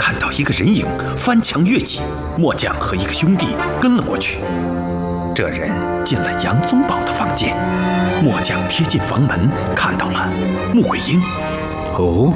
看到一个人影翻墙越脊，末将和一个兄弟跟了过去。这人进了杨宗保的房间，末将贴近房门，看到了穆桂英。 哦，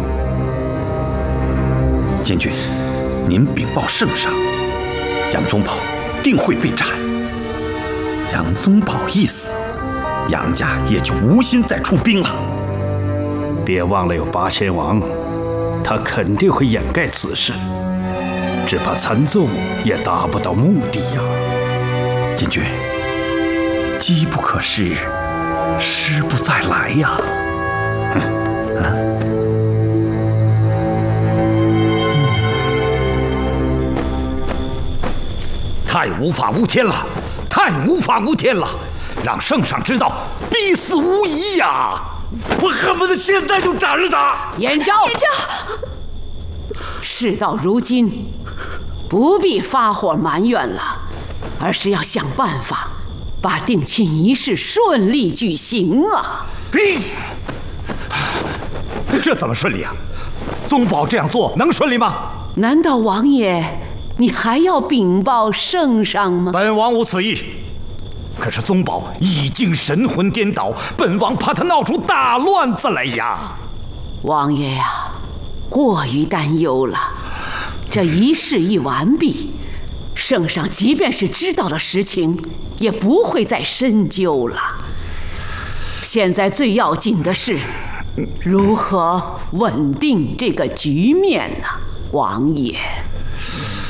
监军，您禀报圣上，杨宗保定会被斩。杨宗保一死，杨家也就无心再出兵了。 别忘了有八仙王，他肯定会掩盖此事，只怕参奏也达不到目的呀。 监军，机不可失，失不再来呀。 太无法无天了，太无法无天了！让圣上知道，必死无疑呀！ 我恨不得现在就斩了他！ 延昭，事到如今，不必发火埋怨了，而是要想办法把定亲仪式顺利举行啊！ 这怎么顺利啊？宗保这样做能顺利吗？ 难道王爷你还要禀报圣上吗？ 本王无此意。可是宗保已经神魂颠倒，本王怕他闹出大乱子来呀！ 王爷呀，过于担忧了。这仪式一完毕，圣上即便是知道了实情，也不会再深究了。现在最要紧的是，如何稳定这个局面呢，王爷？